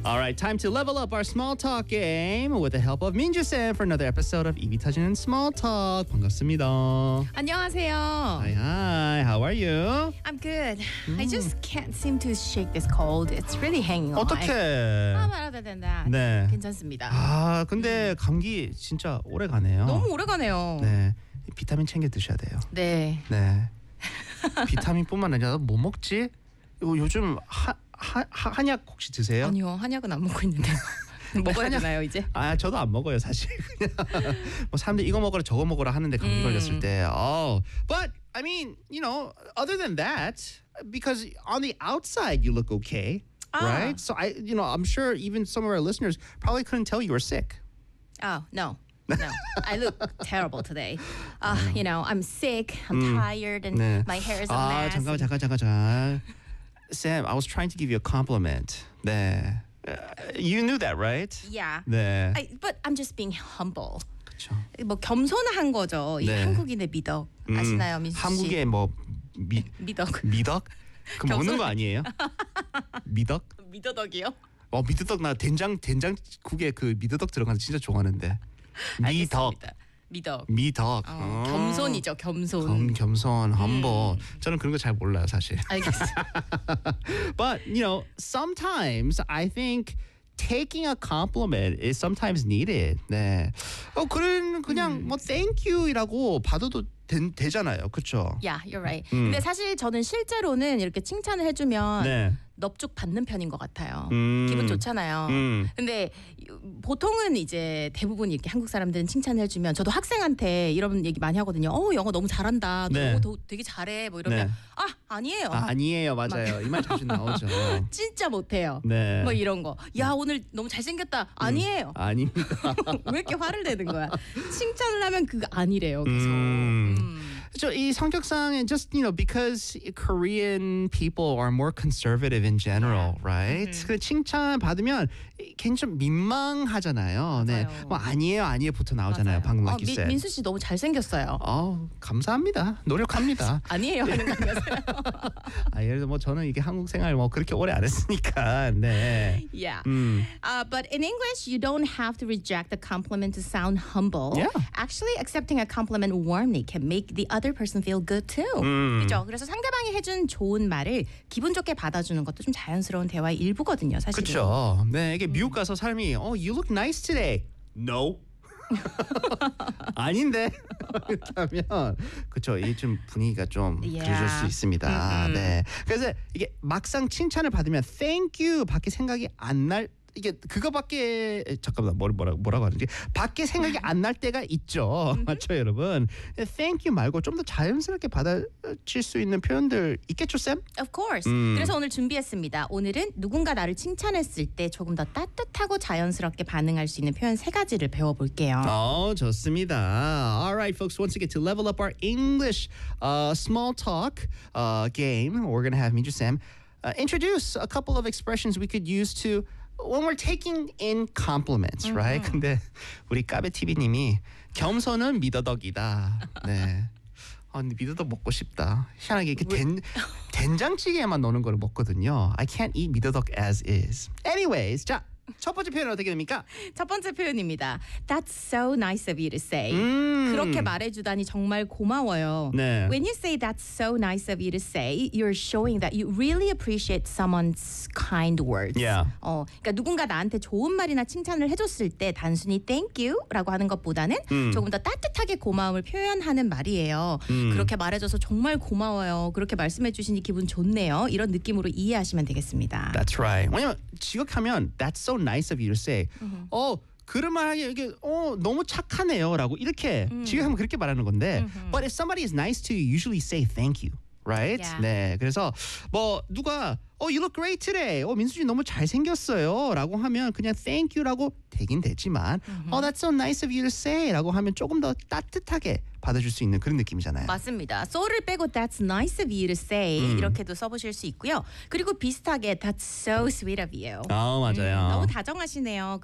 All right, time to level up our small talk game with the help of Minju-san for another episode of 입이 터지는 Small Talk. 반갑습니다. 안녕하세요. Hi, how are you? I'm good. I just can't seem to shake this cold. It's really hanging on. 어떻게? Other than that, 네. 괜찮습니다. 아, 근데 감기 진짜 오래 가네요. 너무 오래 가네요. 네, 비타민 챙겨 드셔야 돼요. 네. 네. 비타민뿐만 아니라 뭐 먹지? 이거 요즘 한약 혹시 드세요? 아니요, 한약은 안 먹고 있는데요. 먹어야 되나요 이제? 아, 저도 안 먹어요 사실. 그냥 뭐 사람들 이거 먹어라 저거 먹어라 하는데 감기 걸렸을 때. But I mean, you know, other than that, because on the outside you look okay, right? So I'm sure even some of our listeners probably couldn't tell you were sick. Oh, no. No, I look terrible today. I'm sick, I'm tired, and 네. my hair is a mess. 잠깐. Sam, I was trying to give you a compliment. 네. You knew that, right? Yeah. 네. But I'm just being humble. 그렇죠. 뭐 겸손한 거죠. 이 네. 한국인의 미덕 아시나요, 민수 씨? 한국의 뭐 미덕. 미덕? 그 먹는 거 아니에요? 미덕? 미더덕이요? 미더덕 나 된장국에 그 미더덕 들어가는 거 진짜 좋아하는데. 미덕. 미덕. 겸손이죠, 겸손. 겸손, humble. 저는 그런 거 잘 몰라요, 사실. 알겠습니다. But, sometimes I think taking a compliment is sometimes needed. 네. 그냥 뭐 thank you이라고 받아도 되잖아요. 그렇죠? Yeah, you're right. 근데 사실 저는 실제로는 이렇게 칭찬을 해주면 네. 넙죽 받는 편인 것 같아요. 기분 좋잖아요. 근데 보통은 이제 대부분 이렇게 한국 사람들은 칭찬을 해주면 저도 학생한테 이런 얘기 많이 하거든요. 영어 너무 잘한다. 너 네. 영어 되게 잘해. 뭐 이러면 네. 아니에요. 아니에요, 맞아요. 이 말 자주 나오죠. 진짜 못해요. 네. 뭐 이런 거. 야 오늘 너무 잘생겼다. 아니에요. 아닙니다. 왜 이렇게 화를 내는 거야? 칭찬을 하면 그거 아니래요. 계속. 이 성격상 just because Korean people are more conservative in general, right? 그 칭찬 받으면 괜히 좀 민망하잖아요. 네. 맞아요. 뭐 아니에요부터 나오잖아요. 맞아요. 방금 like you said. 민수 씨 너무 잘생겼어요. 감사합니다. 노력합니다. 아니에요 하는 거 아니었어요? 예를 들어 뭐 저는 이게 한국 생활 뭐 그렇게 오래 안 했으니까. 네. Yeah. But in English, you don't have to reject a compliment to sound humble. Yeah. Actually, accepting a compliment warmly can make the other person feel good too. 그렇죠? 그래서 상대방이 해준 좋은 말을 기분 좋게 받아주는 것도 좀 자연스러운 대화의 일부거든요, 사실은. 그렇죠. 네, 이게 미국 가서 삶이 you look nice today. No. 아닌데 이렇게 하면 그렇죠. 이게 좀 분위기가 좀 그래질 수 있습니다. 네. 그래서 이게 막상 칭찬을 받으면 thank you 밖에 생각이 안 날 이게 그거밖에 잠깐만 뭐라고 하는지 밖에 생각이 안 날 때가 있죠. 맞죠, 여러분? thank you 말고 좀 더 자연스럽게 받아칠 수 있는 표현들 있겠죠, 쌤? Of course. 그래서 오늘 준비했습니다. 오늘은 누군가 나를 칭찬했을 때 조금 더 따뜻하고 자연스럽게 반응할 수 있는 표현 3가지를 배워볼게요. 좋습니다. All right, folks. Once again, to level up our English small talk game, we're going to have Minju-Sam introduce a couple of expressions we could use to when we're taking in compliments, right? 근데 우리 까베 TV님이 겸손은 미더덕이다. 네. 근데 미더덕 먹고 싶다. 희한하게 이렇게 된장찌개에만 넣는 걸 먹거든요. I can't eat 미더덕 as is. Anyways, 자. 첫 번째 표현은 어떻게 됩니까? 첫 번째 표현입니다. That's so nice of you to say. 그렇게 말해주다니 정말 고마워요. 네. When you say that's so nice of you to say, you're showing that you really appreciate someone's kind words. Yeah. 그러니까 누군가 나한테 좋은 말이나 칭찬을 해줬을 때 단순히 thank you라고 하는 것보다는 조금 더 따뜻하게 고마움을 표현하는 말이에요. 그렇게 말해줘서 정말 고마워요. 그렇게 말씀해주시니 기분 좋네요. 이런 느낌으로 이해하시면 되겠습니다. That's right. 왜냐면 지극하면 that's so nice of you to say. 그런 말 하기 이게 너무 착하네요라고 이렇게 지금 그렇게 말하는 건데. But if somebody is nice to you, usually say thank you. Right? Yeah. 네. 그래서 뭐 누가 you look great today. 민수씨 너무 잘생겼어요라고 하면 그냥 thank you라고 되긴 되지만 that's so nice of you to say라고 하면 조금 더 따뜻하게 받아줄 수 있는 그런 느낌이잖아요. 맞습니다. so를 빼고 that's nice of you to say 이렇게도 써보실 수 있고요. 그리고 비슷하게 that's so sweet of you. 맞아요. 너무 다정하시네요.